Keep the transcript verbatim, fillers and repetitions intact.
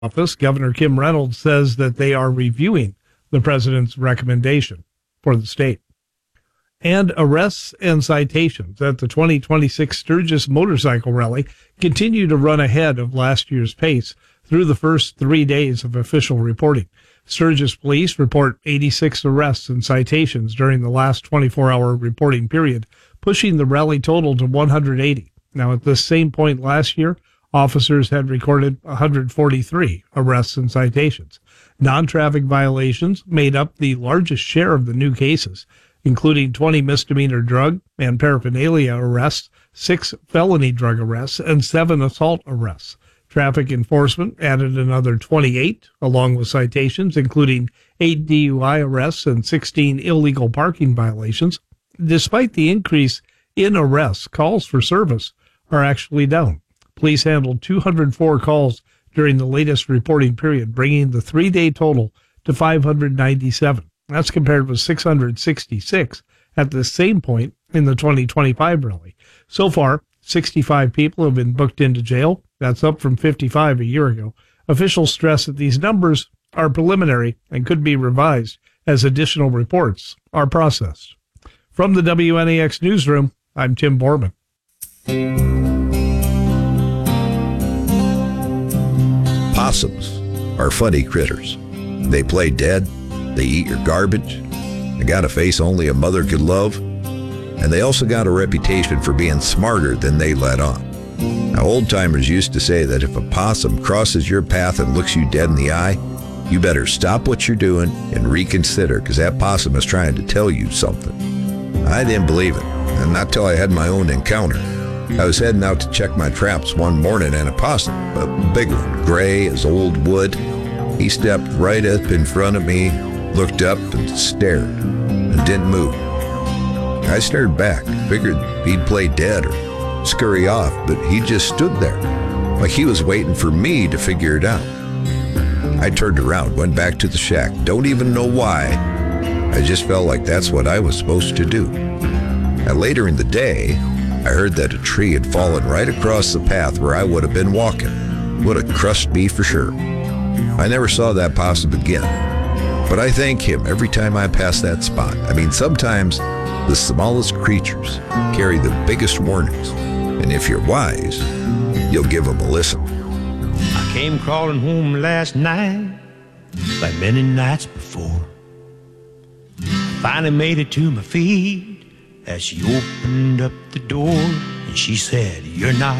office, Governor Kim Reynolds says that they are reviewing the president's recommendation for the state. And arrests and citations at the twenty twenty-six Sturgis Motorcycle Rally continue to run ahead of last year's pace through the first three days of official reporting. Sturgis police report eighty-six arrests and citations during the last twenty-four hour reporting period, pushing the rally total to one hundred eighty. Now, at this same point last year, officers had recorded one hundred forty-three arrests and citations. Non-traffic violations made up the largest share of the new cases, including twenty misdemeanor drug and paraphernalia arrests, six felony drug arrests, and seven assault arrests. Traffic enforcement added another twenty-eight, along with citations, including eight D U I arrests and sixteen illegal parking violations. Despite the increase in arrests, calls for service are actually down. Police handled two hundred four calls during the latest reporting period, bringing the three-day total to five hundred ninety-seven. That's compared with six hundred sixty-six at the same point in the twenty twenty-five rally. So far, sixty-five people have been booked into jail. That's up from fifty-five a year ago. Officials stress that these numbers are preliminary and could be revised as additional reports are processed. From the W N A X newsroom, I'm Tim Borman. Possums are funny critters. They play dead. They eat your garbage. They got a face only a mother could love. And they also got a reputation for being smarter than they let on. Now, old-timers used to say that if a possum crosses your path and looks you dead in the eye, you better stop what you're doing and reconsider, because that possum is trying to tell you something. I didn't believe it, and not till I had my own encounter. I was heading out to check my traps one morning, and a possum, a big one, gray as old wood, he stepped right up in front of me, looked up and stared, and didn't move. I stared back, figured he'd play dead or scurry off, but he just stood there, like he was waiting for me to figure it out. I turned around, went back to the shack. Don't even know why. I just felt like that's what I was supposed to do. Now, later in the day, I heard that a tree had fallen right across the path where I would have been walking. Would have crushed me for sure. I never saw that possum again, but I thank him every time I pass that spot. I mean, sometimes the smallest creatures carry the biggest warnings, and if you're wise, you'll give them a listen. I came crawling home last night, like many nights before. I finally made it to my feet as she opened up the door, and she said, "You're not